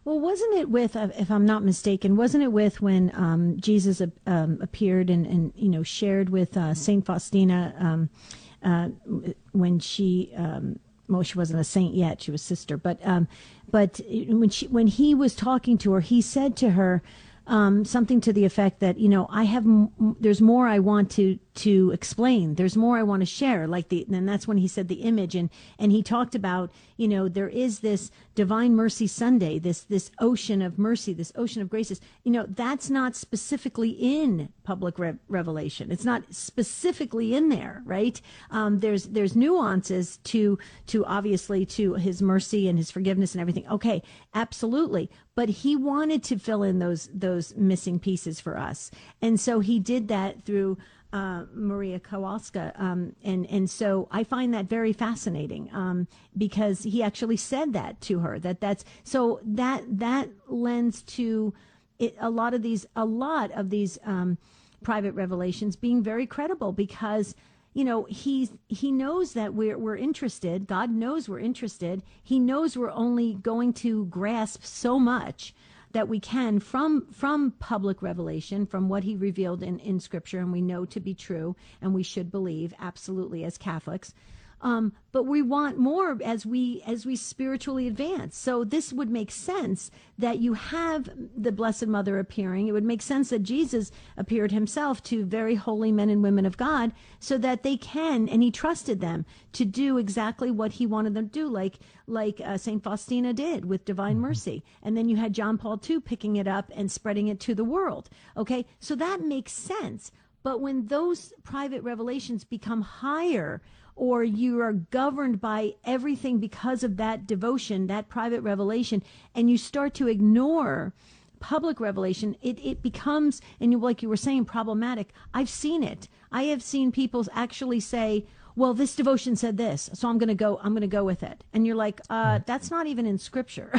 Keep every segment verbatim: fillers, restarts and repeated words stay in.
Well, wasn't it with, uh, if I'm not mistaken, wasn't it with when um, Jesus uh, um, appeared and, and, you know, shared with uh, Saint Faustina um, uh, when she, um, well, she wasn't a saint yet, she was sister, but um, but when she when he was talking to her, he said to her um, something to the effect that, you know, I have, m- there's more I want to to explain. There's more I want to share. Like the, and that's when he said the image, and and he talked about, you know, there is this Divine Mercy Sunday, this this ocean of mercy, this ocean of graces. You know, that's not specifically in public re- revelation. It's not specifically in there, right? Um, there's there's nuances to to obviously to his mercy and his forgiveness and everything. Okay, absolutely. But he wanted to fill in those those missing pieces for us, and so he did that through uh, Maria Kowalska, um, and and so I find that very fascinating um, because he actually said that to her. That that's so that that lends to it, a lot of these a lot of these um, private revelations being very credible because, you know, he's he knows that we're we're interested. God knows we're interested. He knows we're only going to grasp so much that we can from from public revelation, from what he revealed in, in Scripture, and we know to be true, and we should believe absolutely as Catholics. Um, but we want more as we as we spiritually advance. So this would make sense that you have the Blessed Mother appearing. It would make sense that Jesus appeared himself to very holy men and women of God so that they can, and he trusted them to do exactly what he wanted them to do, like like uh, Saint Faustina did with Divine Mercy. And then you had John Paul the Second picking it up and spreading it to the world. Okay, so that makes sense. But when those private revelations become higher, or you are governed by everything because of that devotion, that private revelation, and you start to ignore public revelation, it, it becomes, and you, like you were saying, problematic. I've seen it. I have seen people actually say, well, this devotion said this, so I'm going to go, I'm going to go with it. And you're like, uh, that's not even in Scripture.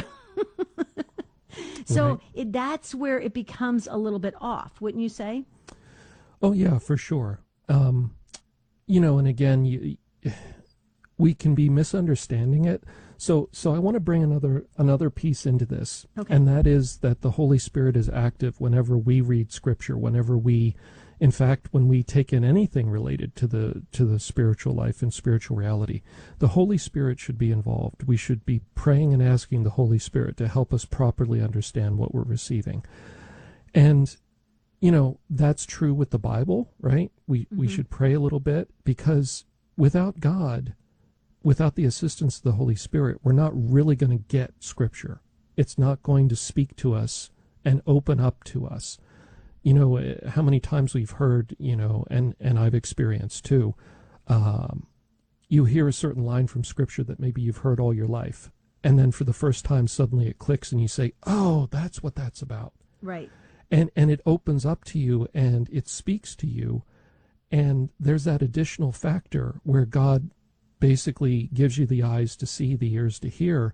So Right. it, that's where it becomes a little bit off, wouldn't you say? Oh, yeah, for sure. Um, you know, and again, you, we can be misunderstanding it. So, so I want to bring another another piece into this, Okay. and that is that the Holy Spirit is active whenever we read Scripture, whenever we, in fact, when we take in anything related to the to the spiritual life and spiritual reality, the Holy Spirit should be involved. We should be praying and asking the Holy Spirit to help us properly understand what we're receiving, and you know that's true with the Bible, right? We mm-hmm. we should pray a little bit because without God, without the assistance of the Holy Spirit, we're not really going to get Scripture. It's not going to speak to us and open up to us. You know, how many times we've heard, you know, and, and I've experienced too, um, you hear a certain line from Scripture that maybe you've heard all your life, and then for the first time suddenly it clicks and you say, oh, that's what that's about. Right. And, and it opens up to you and it speaks to you, and there's that additional factor where God basically gives you the eyes to see, the ears to hear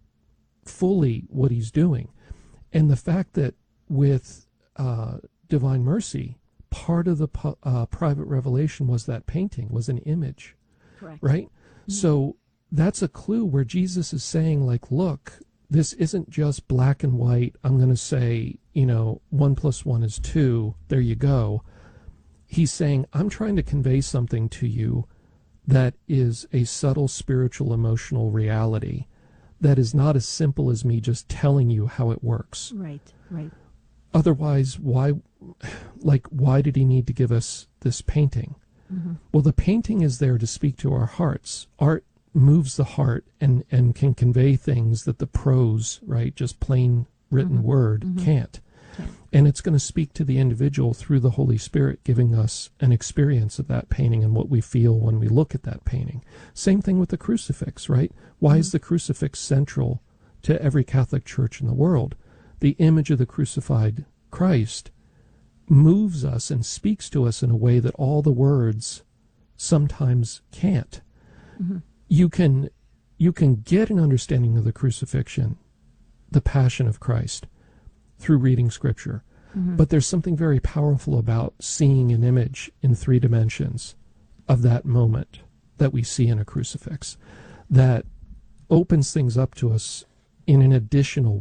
fully what he's doing. And the fact that with uh, Divine Mercy, part of the pu- uh, private revelation was that painting, was an image. Correct. Right? Mm-hmm. So that's a clue where Jesus is saying, like, look, this isn't just black and white. I'm going to say, you know, one plus one is two. There you go. He's saying, I'm trying to convey something to you that is a subtle spiritual emotional reality that is not as simple as me just telling you how it works. Right, right. Otherwise, why, like, why did he need to give us this painting? Mm-hmm. Well, the painting is there to speak to our hearts. Art moves the heart and, and can convey things that the prose, right, just plain written mm-hmm. word mm-hmm. can't. Okay. And it's going to speak to the individual through the Holy Spirit, giving us an experience of that painting and what we feel when we look at that painting. Same thing with the crucifix, right? Why mm-hmm. is the crucifix central to every Catholic church in the world? The image of the crucified Christ moves us and speaks to us in a way that all the words sometimes can't. Mm-hmm. You can, you can get an understanding of the crucifixion, the Passion of Christ, through reading Scripture. Mm-hmm. But there's something very powerful about seeing an image in three dimensions of that moment that we see in a crucifix that opens things up to us in an additional